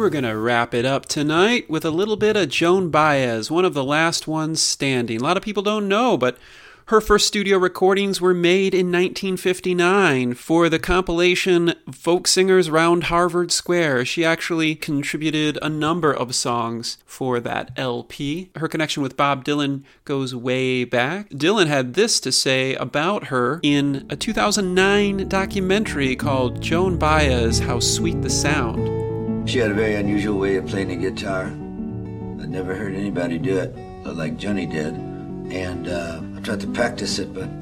We're going to wrap it up tonight with a little bit of Joan Baez, one of the last ones standing. A lot of people don't know, but her first studio recordings were made in 1959 for the compilation Folk Singers Round Harvard Square. She actually contributed a number of songs for that LP. Her connection with Bob Dylan goes way back. Dylan had this to say about her in a 2009 documentary called Joan Baez, How Sweet the Sound. She had a very unusual way of playing the guitar. I'd never heard anybody do it like Johnny did. And I tried to practice it, but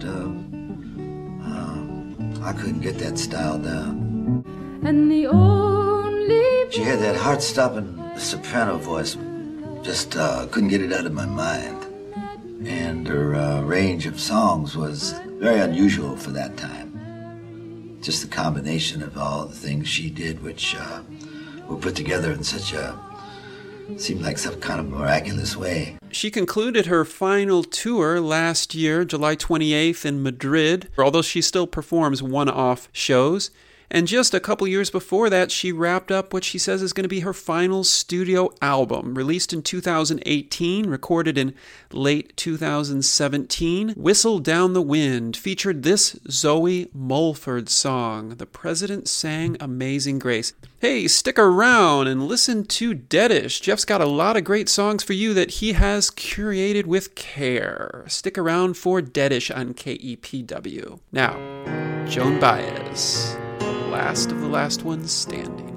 I couldn't get that style down. And the only she had that heart-stopping soprano voice. Just couldn't get it out of my mind. And her range of songs was very unusual for that time. Just the combination of all the things she did, which were put together in such a seemed like some kind of miraculous way. She concluded her final tour last year, July 28th in Madrid, although she still performs one-off shows. And just a couple years before that, she wrapped up what she says is going to be her final studio album, released in 2018, recorded in late 2017. Whistle Down the Wind featured this Zoe Mulford song, The President Sang Amazing Grace. Hey, stick around and listen to Deadish. Jeff's got a lot of great songs for you that he has curated with care. Stick around for Deadish on KEPW. Now, Joan Baez. Last of the last ones standing.